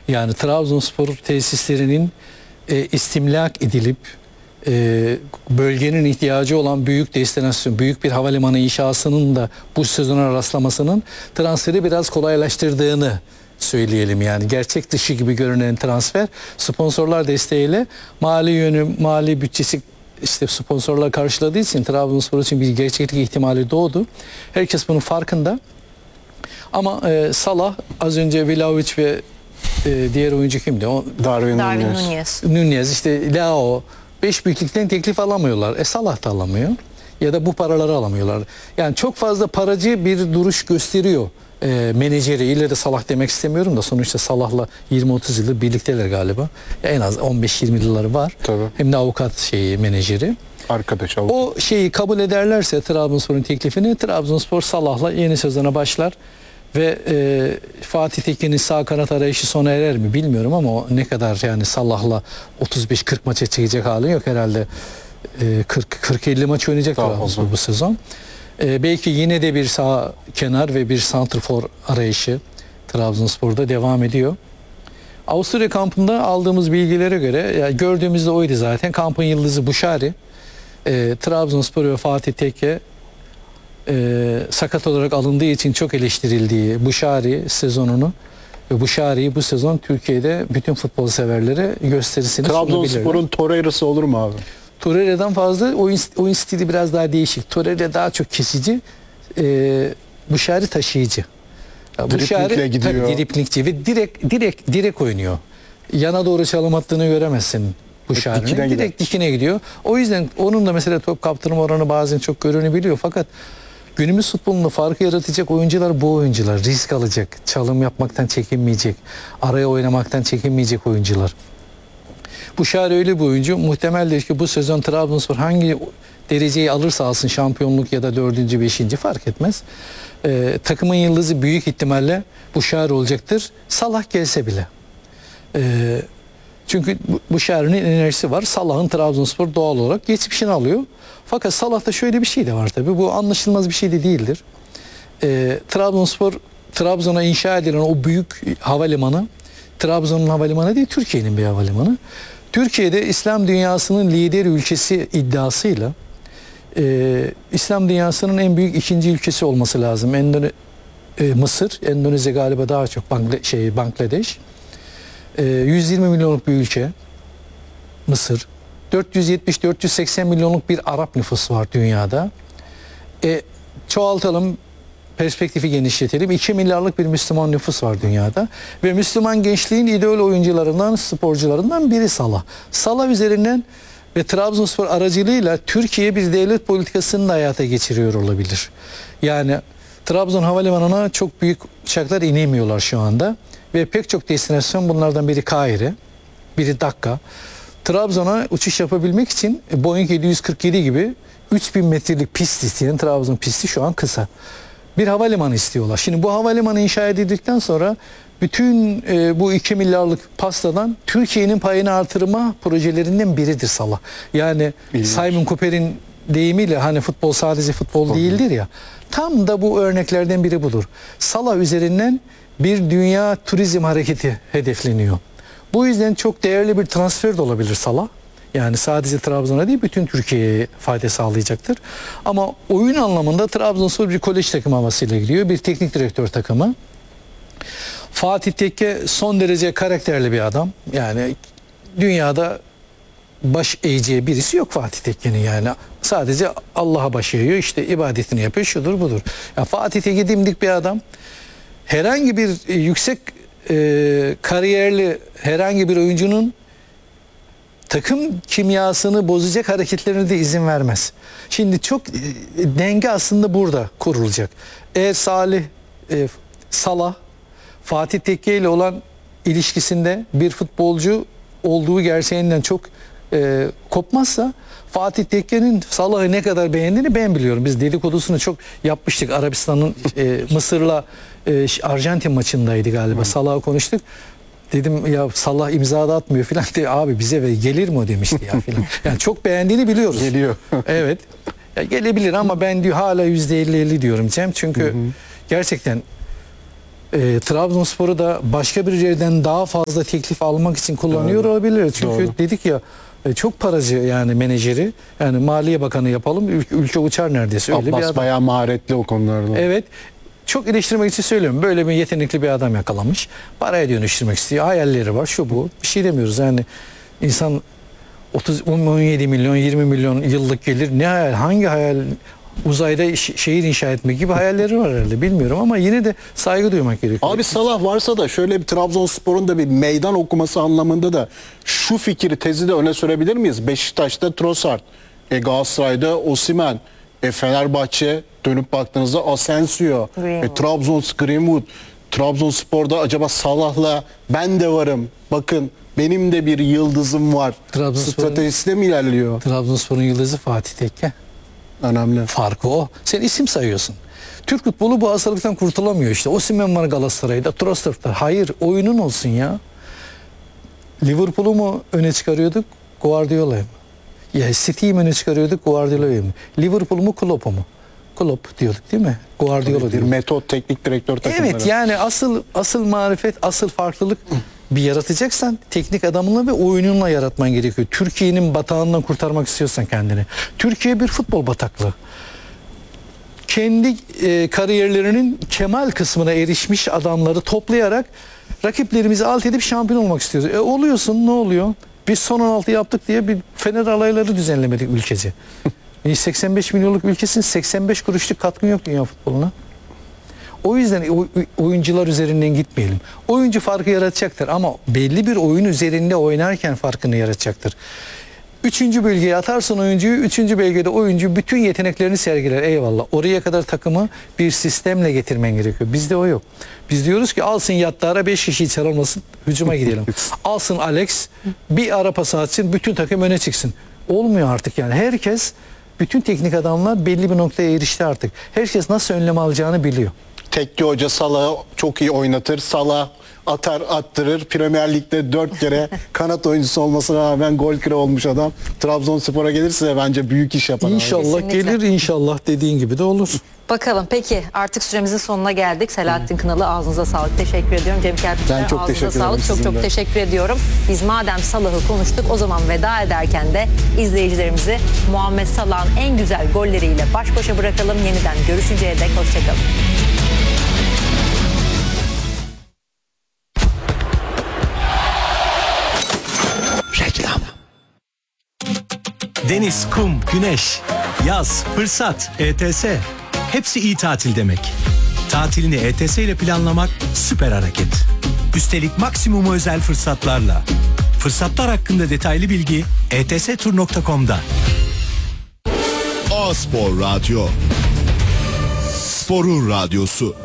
Yani Trabzonspor tesislerinin istimlak edilip bölgenin ihtiyacı olan büyük destinasyon, büyük bir havalimanı inşasının da bu sezona rastlamasının transferi biraz kolaylaştırdığını söyleyelim. Yani gerçek dışı gibi görünen transfer sponsorlar desteğiyle mali bütçesi işte sponsorlar karşıladığı için Trabzonspor için bir gerçeklik ihtimali doğdu. Herkes bunun farkında. Ama Salah, az önce Vlahovic ve diğer oyuncu kimdi? Darwin Nunez, işte Leao, 5 büyüklükten teklif alamıyorlar. Salah da alamıyor. Ya da bu paraları alamıyorlar. Yani çok fazla paracı bir duruş gösteriyor menajeri. İlle de Salah demek istemiyorum da sonuçta Salah'la 20-30 yıldır birlikteler galiba. Ya en az 15-20 yılları var. Tabii. Hem de avukat menajeri. Arkadaş avukat. O şeyi kabul ederlerse Trabzonspor'un teklifini, Trabzonspor Salah'la yeni sezona başlar. Ve Fatih Tekin'in sağ kanat arayışı sona erer mi bilmiyorum ama ne kadar yani Salah'la 35-40 maça çıkacak hali yok herhalde. 40-50 maç oynayacak Trabzonspor bu sezon. Belki yine de bir sağ kenar ve bir santrfor arayışı Trabzonspor'da devam ediyor. Avusturya kampında aldığımız bilgilere göre, yani gördüğümüzde oydu zaten, kampın yıldızı Buşari. Trabzonspor ve Fatih Tekke sakat olarak alındığı için çok eleştirildiği Buşari sezonunu ve Buşari'yi bu sezon Türkiye'de bütün futbol severlere gösterisini sunabilirler. Trabzonspor'un Torreira'sı olur mu abi? Torreira'dan fazla oyun stili biraz daha değişik. Torreira daha çok kesici, Buşari taşıyıcı. Buşari tabii driplingçi ve direkt oynuyor. Yana doğru çalım attığını göremezsin Buşari'nin. Direkt dikine gidiyor. O yüzden onun da mesela top kaptırma oranı bazen çok görünebiliyor. Fakat günümüz futbolunda farkı yaratacak oyuncular bu oyuncular. Risk alacak, çalım yapmaktan çekinmeyecek, araya oynamaktan çekinmeyecek oyuncular. Buşari öyle bir oyuncu. Muhtemeldir ki bu sezon Trabzonspor hangi dereceyi alırsa alsın, şampiyonluk ya da 4. 5. fark etmez. Takımın yıldızı büyük ihtimalle Buşari olacaktır. Salah gelse bile. Çünkü Buşari'nin enerjisi var. Salah'ın Trabzonspor doğal olarak geçmişini alıyor. Fakat Salah'ta şöyle bir şey de var tabii. Bu anlaşılmaz bir şey de değildir. Trabzonspor, Trabzon'a inşa edilen o büyük havalimanı, Trabzon'un havalimanı değil, Türkiye'nin bir havalimanı. Türkiye'de İslam dünyasının lider ülkesi iddiasıyla İslam dünyasının en büyük ikinci ülkesi olması lazım. Mısır, Endonezya galiba daha çok, Bangladeş. 120 milyonluk bir ülke Mısır. 470-480 milyonluk bir Arap nüfusu var dünyada. Çoğaltalım, perspektifi genişletelim. 2 milyarlık bir Müslüman nüfus var dünyada. Ve Müslüman gençliğin idol oyuncularından, sporcularından biri Salah. Salah üzerinden ve Trabzonspor aracılığıyla Türkiye bir devlet politikasını da hayata geçiriyor olabilir. Yani Trabzon Havalimanı'na çok büyük uçaklar inemiyorlar şu anda. Ve pek çok destinasyon, bunlardan biri Kahire, biri Dakka. Trabzon'a uçuş yapabilmek için Boeing 747 gibi 3000 metrelik pist isteyen Trabzon pisti şu an kısa. Bir havalimanı istiyorlar. Şimdi bu havalimanı inşa edildikten sonra bütün bu 2 milyarlık pastadan Türkiye'nin payını artırma projelerinden biridir Salah. Yani Simon Cooper'in deyimiyle hani futbol sadece futbol değildir ya. Tam da bu örneklerden biri budur. Salah üzerinden bir dünya turizm hareketi hedefleniyor. Bu yüzden çok değerli bir transfer de olabilir Salah. Yani sadece Trabzon'a değil, bütün Türkiye'ye fayda sağlayacaktır. Ama oyun anlamında Trabzonspor bir kolej takımı havasıyla gidiyor. Bir teknik direktör takımı. Fatih Tekke son derece karakterli bir adam. Yani dünyada baş eğeceği birisi yok Fatih Tekke'nin yani. Sadece Allah'a baş eğiyor, işte ibadetini yapıyor, şudur budur. Yani Fatih Tekke dimdik bir adam. Herhangi bir yüksek kariyerli herhangi bir oyuncunun takım kimyasını bozacak hareketlerine de izin vermez. Şimdi çok denge aslında burada kurulacak. Eğer Salah Fatih Tekke ile olan ilişkisinde bir futbolcu olduğu gerçeğinden çok kopmazsa, Fatih Tekke'nin Salah'ı ne kadar beğendiğini ben biliyorum. Biz dedikodusunu çok yapmıştık. Arabistan'ın Mısır'la Arjantin maçındaydı galiba. Salah'ı konuştuk. Dedim ya Salah imza da atmıyor filan diye, abi bize ve gelir mi o demişti ya filan. Yani çok beğendiğini biliyoruz. Geliyor. Evet. Ya gelebilir ama ben diyor hala %50-50 diyorum Cem. Çünkü gerçekten Trabzonspor'u da başka bir yerden daha fazla teklif almak için kullanıyor olabilir. Çünkü dedik ya çok paracı yani menajeri. Yani Maliye Bakanı yapalım. Ülke uçar neredeyse. Öyle bir Abbas adam. bayağı maharetli o konularda. Evet. Çok eleştirmek için söylüyorum. Böyle bir yetenekli bir adam yakalamış. Paraya dönüştürmek istiyor. Hayalleri var. Şu bu. Bir şey demiyoruz. Yani insan 17 milyon 20 milyon yıllık gelir. Ne hayal? Hangi hayal? Uzayda şehir inşa etmek gibi hayalleri var herhalde. Bilmiyorum ama yine de saygı duymak gerekiyor. Abi Salah varsa da şöyle bir Trabzonspor'un da bir meydan okuması anlamında da şu fikri, tezi de öne sürebilir miyiz? Beşiktaş'ta Trossard, Galatasaray'da Osimhen, Fenerbahçe dönüp baktığınızda Asensio, Greenwood, Trabzonspor'da acaba Salah'la ben de varım. Bakın benim de bir yıldızım var. Stratejisi de mi ilerliyor? Trabzonspor'un yıldızı Fatih Tekke. Önemli. Farkı o. Sen isim sayıyorsun. Türk futbolu bu hastalıktan kurtulamıyor işte. Osimhen var Galatasaray'da, Trossard'da. Hayır, oyunun olsun ya. Liverpool'u mu öne çıkarıyorduk, Guardiola'yı mı? Ya City'yi mi öne çıkarıyorduk, Guardiola'yı mı? Liverpool mu, Klopp'u mu? Klopp diyorduk değil mi? Guardiola Bir diyorduk. metot, teknik direktör takımları. Evet, yani asıl marifet, asıl farklılık bir yaratacaksan teknik adamınla ve oyununla yaratman gerekiyor. Türkiye'nin batağından kurtarmak istiyorsan kendini. Türkiye bir futbol bataklığı. Kendi kariyerlerinin kemal kısmına erişmiş adamları toplayarak rakiplerimizi alt edip şampiyon olmak istiyoruz. Oluyorsun, ne oluyor? Biz son 16 yaptık diye bir Fener alayları düzenlemedik ülkece. 85 milyonluk ülkesin 85 kuruşluk katkın yok dünya futboluna. O yüzden oyuncular üzerinden gitmeyelim. Oyuncu farkı yaratacaktır ama belli bir oyun üzerinde oynarken farkını yaratacaktır. Üçüncü bölgeye atarsın oyuncuyu, üçüncü bölgede oyuncu bütün yeteneklerini sergiler. Eyvallah. Oraya kadar takımı bir sistemle getirmen gerekiyor. Bizde o yok. Biz diyoruz ki alsın Yattara 5 kişiyi çalmasın, hücuma gidelim. Alsın Alex, bir ara pas atsın, bütün takım öne çıksın. Olmuyor artık yani. Herkes, bütün teknik adamlar belli bir noktaya erişti artık. Herkes nasıl önlem alacağını biliyor. Tekke Hoca Salah'ı çok iyi oynatır. Salah atar attırır. Premier Lig'de 4 kere kanat oyuncusu olmasına rağmen gol kralı olmuş adam. Trabzonspor'a gelirse bence büyük iş yapar. İnşallah Kesinlikle. gelir, inşallah dediğin gibi de olur. Bakalım, peki artık süremizin sonuna geldik. Selahattin Kınalı, ağzınıza sağlık, teşekkür ediyorum. Cem Kerpiçler, Ben çok ağzınıza teşekkür ederim, sağlık, çok sizin çok de. teşekkür ediyorum. Biz madem Salah'ı konuştuk, o zaman veda ederken de izleyicilerimizi Muhammed Salah'ın en güzel golleriyle baş başa bırakalım. Yeniden görüşünceye dek hoşçakalın. Reklam. Deniz, kum, güneş, yaz, fırsat, ETS. Hepsi iyi tatil demek. Tatilini ETS ile planlamak süper hareket. Üstelik maksimum özel fırsatlarla. Fırsatlar hakkında detaylı bilgi etstur.com'da. A-Spor Radyo. Sporun radyosu.